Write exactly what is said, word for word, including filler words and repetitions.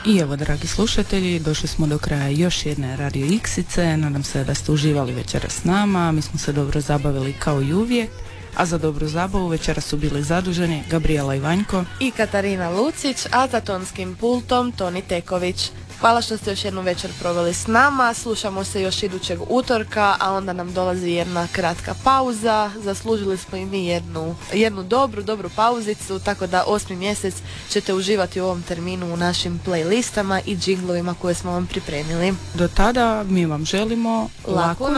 I evo, dragi slušatelji, došli smo do kraja još jedne Radio Iksice. Nadam se da ste uživali večeras s nama. Mi smo se dobro zabavili kao i uvijek. A za dobru zabavu večeras su bili zaduženi Gabriela Ivanjko i Katarina Lucić, a za tonskim pultom Toni Teković. Hvala što ste još jednu večer proveli s nama, slušamo se još idućeg utorka, a onda nam dolazi jedna kratka pauza, zaslužili smo i mi jednu, jednu dobru, dobru pauzicu, tako da osmi mjesec ćete uživati u ovom terminu u našim playlistama i džinglovima koje smo vam pripremili. Do tada mi vam želimo laku